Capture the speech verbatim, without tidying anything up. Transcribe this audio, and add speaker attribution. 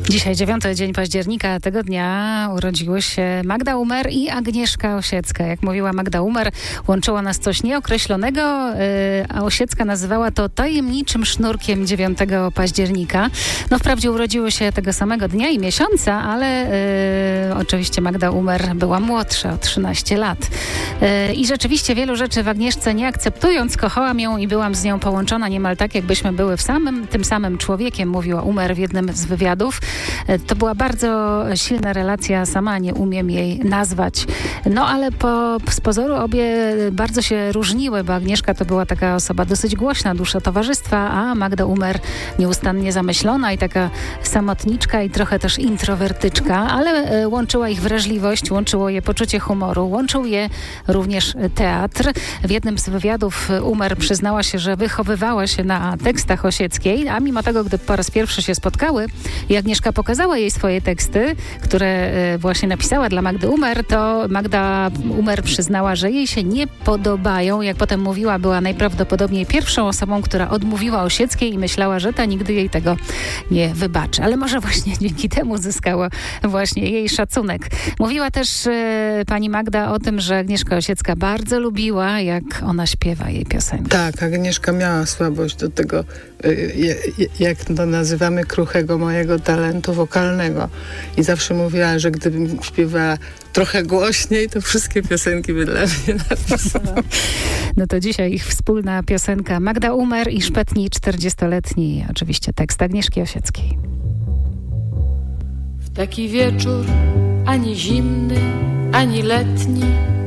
Speaker 1: Dzisiaj dziewiąty dzień października. Tego dnia urodziły się Magda Umer i Agnieszka Osiecka. Jak mówiła Magda Umer, łączyło nas coś nieokreślonego, a Osiecka nazywała to tajemniczym sznurkiem dziewiątego października. No wprawdzie urodziły się tego samego dnia i miesiąca, ale y, oczywiście Magda Umer była młodsza o trzynaście lat. Y, I rzeczywiście wielu rzeczy w Agnieszce nie akceptując, kochałam ją i byłam z nią połączona niemal tak, jakbyśmy były w samym, tym samym człowiekiem, mówiła Umer w jednym z wywiadów. To była bardzo silna relacja, sama nie umiem jej nazwać. No ale po, z pozoru obie bardzo się różniły, bo Agnieszka to była taka osoba dosyć głośna, dusza towarzystwa, a Magda Umer nieustannie zamyślona i taka samotniczka i trochę też introwertyczka, ale łączyła ich wrażliwość, łączyło je poczucie humoru, łączył je również teatr. W jednym z wywiadów Umer przyznała się, że wychowywała się na tekstach Osieckiej, a mimo tego, gdy po raz pierwszy się spotkały i Agnieszka pokazała jej swoje teksty, które właśnie napisała dla Magdy Umer, to Magda Umer przyznała, że jej się nie podobają. Jak potem mówiła, była najprawdopodobniej pierwszą osobą, która odmówiła Osieckiej i myślała, że ta nigdy jej tego nie wybaczy. Ale może właśnie dzięki temu zyskała właśnie jej szacunek. Mówiła też e, pani Magda o tym, że Agnieszka Osiecka bardzo lubiła, jak ona śpiewa jej piosenki.
Speaker 2: Tak, Agnieszka miała słabość do tego, jak to nazywamy, kruchego mojego talentu wokalnego. I zawsze mówiła, że gdybym śpiewała trochę głośniej, to wszystkie piosenki by dla mnie napisała.
Speaker 1: No to dzisiaj ich wspólna piosenka Magda Umer i Szpetni czterdziestoletni. Oczywiście tekst Agnieszki Osieckiej.
Speaker 3: W taki wieczór ani zimny, ani letni